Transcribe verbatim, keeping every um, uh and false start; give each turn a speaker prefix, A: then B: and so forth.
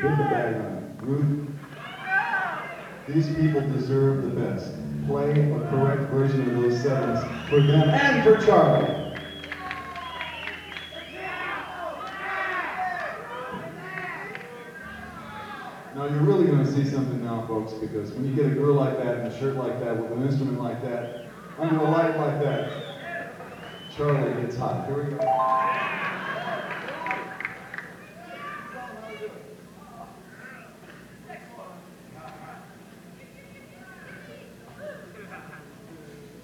A: Put the bag on. Ruth, these people deserve the best. Play a correct version of those sevens for them and for Charlie. Now you're really going to see something now, folks, because when you get a girl like that in a shirt like that with an instrument like that, under a light like that, Charlie gets hot. Here we go.